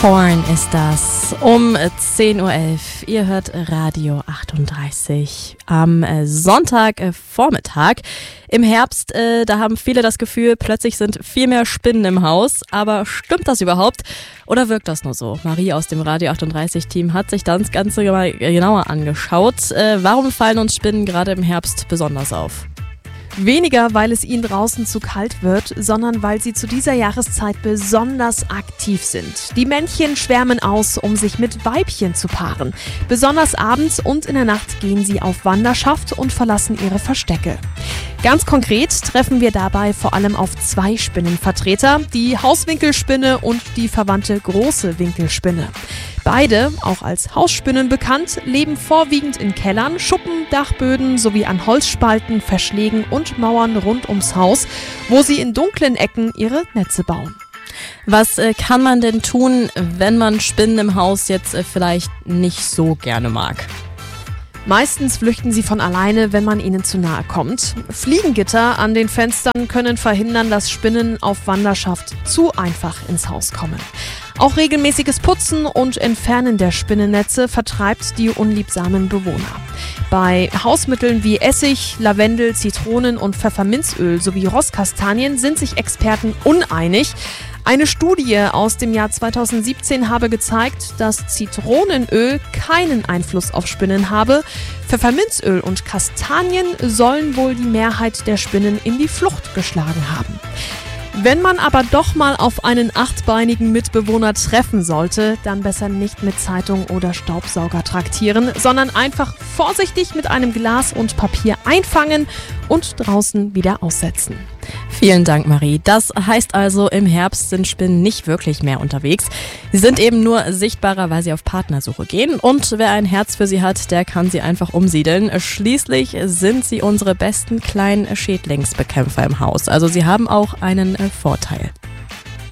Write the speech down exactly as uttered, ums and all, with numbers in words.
Korn ist das um zehn Uhr elf. Ihr hört Radio achtunddreißig am äh, Sonntagvormittag. Im Herbst, äh, da haben viele das Gefühl, plötzlich sind viel mehr Spinnen im Haus. Aber stimmt das überhaupt? Oder wirkt das nur so? Marie aus dem Radio achtunddreißig-Team hat sich das Ganze mal genauer angeschaut. Äh, warum fallen uns Spinnen gerade im Herbst besonders auf? Weniger, weil es ihnen draußen zu kalt wird, sondern weil sie zu dieser Jahreszeit besonders aktiv sind. Die Männchen schwärmen aus, um sich mit Weibchen zu paaren. Besonders abends und in der Nacht gehen sie auf Wanderschaft und verlassen ihre Verstecke. Ganz konkret treffen wir dabei vor allem auf zwei Spinnenvertreter, die Hauswinkelspinne und die verwandte große Winkelspinne. Beide, auch als Hausspinnen bekannt, leben vorwiegend in Kellern, Schuppen, Dachböden sowie an Holzspalten, Verschlägen und Mauern rund ums Haus, wo sie in dunklen Ecken ihre Netze bauen. Was äh, kann man denn tun, wenn man Spinnen im Haus jetzt äh, vielleicht nicht so gerne mag? Meistens flüchten sie von alleine, wenn man ihnen zu nahe kommt. Fliegengitter an den Fenstern können verhindern, dass Spinnen auf Wanderschaft zu einfach ins Haus kommen. Auch regelmäßiges Putzen und Entfernen der Spinnennetze vertreibt die unliebsamen Bewohner. Bei Hausmitteln wie Essig, Lavendel, Zitronen und Pfefferminzöl sowie Rosskastanien sind sich Experten uneinig. Eine Studie aus dem Jahr zweitausendsiebzehn habe gezeigt, dass Zitronenöl keinen Einfluss auf Spinnen habe. Pfefferminzöl und Kastanien sollen wohl die Mehrheit der Spinnen in die Flucht geschlagen haben. Wenn man aber doch mal auf einen achtbeinigen Mitbewohner treffen sollte, dann besser nicht mit Zeitung oder Staubsauger traktieren, sondern einfach vorsichtig mit einem Glas und Papier einfangen und draußen wieder aussetzen. Vielen Dank, Marie. Das heißt also, im Herbst sind Spinnen nicht wirklich mehr unterwegs. Sie sind eben nur sichtbarer, weil sie auf Partnersuche gehen. Und wer ein Herz für sie hat, der kann sie einfach umsiedeln. Schließlich sind sie unsere besten kleinen Schädlingsbekämpfer im Haus. Also sie haben auch einen äh, Vorteil.